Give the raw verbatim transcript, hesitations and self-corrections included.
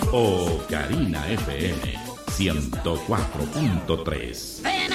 o Carina F M ciento cuatro punto tres.